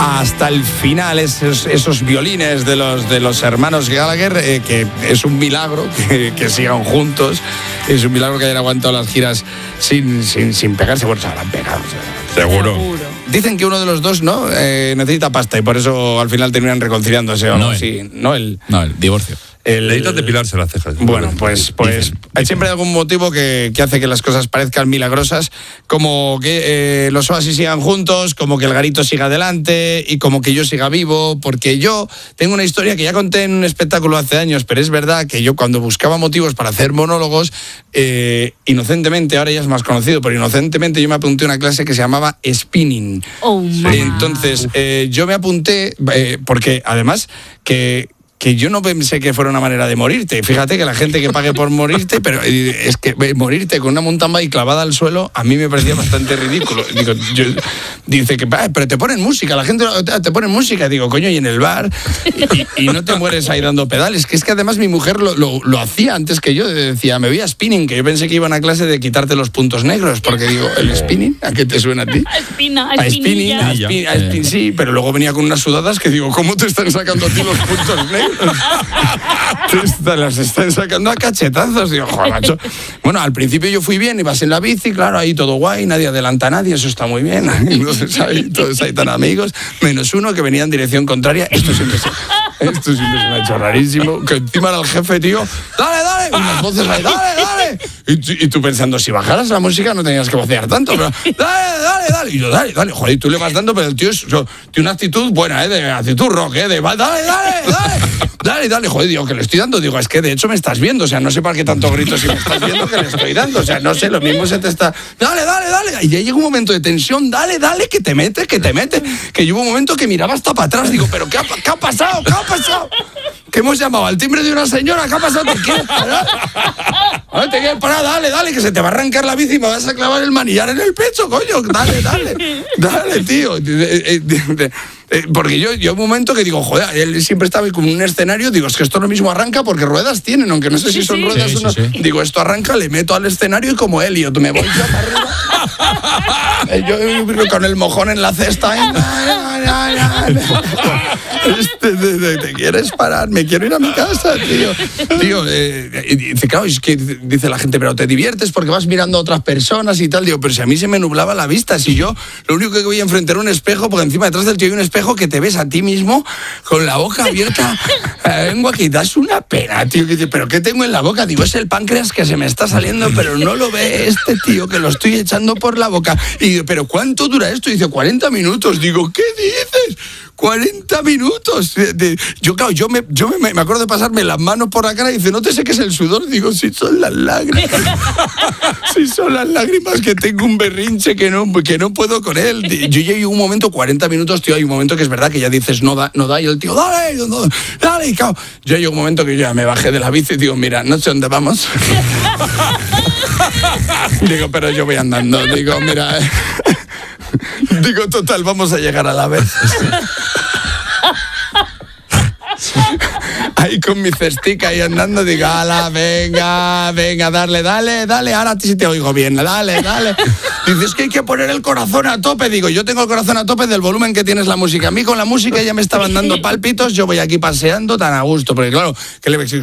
hasta el final, esos violines de los hermanos Gallagher, que es un milagro que sigan juntos, es un milagro que hayan aguantado las giras sin pegarse. Bueno, se habrán pegado. Seguro. Dicen que uno de los dos no necesita pasta y por eso al final terminan reconciliándose o no. Sí, el divorcio. Necesitas depilarse las cejas. Bueno, pues siempre hay algún motivo que hace que las cosas parezcan milagrosas, como que los Oasis sigan juntos, como que el Garito siga adelante y como que yo siga vivo, porque yo tengo una historia que ya conté en un espectáculo hace años, pero es verdad que yo cuando buscaba motivos para hacer monólogos, inocentemente, ahora ya es más conocido, pero inocentemente yo me apunté a una clase que se llamaba spinning. Entonces, yo me apunté porque además que yo no pensé que fuera una manera de morirte. Fíjate que la gente que pague por morirte, pero es que morirte con una mountain bike clavada al suelo, a mí me parecía bastante ridículo. Dice que, pero te ponen música, la gente te pone música. Digo, coño, y en el bar, y no te mueres ahí dando pedales. Que es que además mi mujer lo hacía antes que yo. Decía, me voy a spinning, que yo pensé que iba a una clase de quitarte los puntos negros, porque digo, ¿el spinning? ¿A qué te suena a ti? A spinning, sí, pero luego venía con unas sudadas que digo, ¿cómo te están sacando a ti los puntos negros? Te las están sacando a cachetazos. Digo, joder, macho. Bueno, al principio yo fui bien, ibas en la bici, claro, ahí todo guay, nadie adelanta a nadie, eso está muy bien. Entonces ahí todos ahí tan amigos, menos uno que venía en dirección contraria. Esto siempre se me ha hecho rarísimo. Que encima era el jefe, tío. ¡Dale! Y unas voces ahí, ¡dale! Y tú pensando, si bajaras la música no tenías que vocear tanto, pero ¡dale! Y yo, dale. Joder, y tú le vas dando, pero el tío tiene una actitud buena, de actitud rock, de dale, joder, digo, que le estoy dando, digo, es que de hecho me estás viendo, o sea, no sé para qué tanto grito si me estás viendo que le estoy dando, o sea, no sé, lo mismo se te está, dale, y ya llega un momento de tensión, dale, que te mete, que yo hubo un momento que miraba hasta para atrás, digo, pero ¿qué ha pasado? ¿Qué hemos llamado? ¿Al timbre de una señora? ¿Qué ha pasado? ¿Te quieres parar? ¿Te quieres parar? Dale, que se te va a arrancar la bici y me vas a clavar el manillar en el pecho, coño, dale, tío. Porque yo un momento que digo, joder, él siempre estaba como en un escenario, digo, es que esto lo mismo arranca porque ruedas tienen, aunque no sé si son ruedas o no. Sí. Digo, esto arranca, le meto al escenario y como Elliot, me voy yo para arriba. Yo con el mojón en la cesta. ¿Te quieres parar? Me quiero ir a mi casa, tío. Dice, claro, es que dice la gente, pero te diviertes porque vas mirando a otras personas y tal. Digo, pero si a mí se me nublaba la vista, si yo lo único que voy a enfrentar un espejo, porque encima detrás del tío hay un espejo que te ves a ti mismo con la boca abierta, la lengua, que das una pena, tío. Que dice, ¿pero qué tengo en la boca? Digo, es el páncreas que se me está saliendo, pero no lo ve este tío, que lo estoy echando por la boca. Y digo, ¿pero cuánto dura esto? Y dice, 40 minutos. Digo, ¿qué dices? 40 minutos. Yo me acuerdo de pasarme las manos por la cara y dice, no te sé qué es el sudor. Digo, si son las lágrimas. Si son las lágrimas, que tengo un berrinche que no puedo con él. Yo llegué un momento, 40 minutos, tío, hay un momento que es verdad que ya dices, no da, y el tío, dale, y claro, yo llegué un momento que yo ya me bajé de la bici y digo, mira, no sé dónde vamos. Digo, pero yo voy andando. Digo, mira, digo, total, vamos a llegar a la vez. Ahí con mi cestica ahí andando, digo, ala, venga, dale, ahora sí te oigo bien, dale. Dices que hay que poner el corazón a tope. Digo, yo tengo el corazón a tope del volumen que tienes la música. A mí con la música ya me estaban dando pálpitos, yo voy aquí paseando tan a gusto, porque claro, que le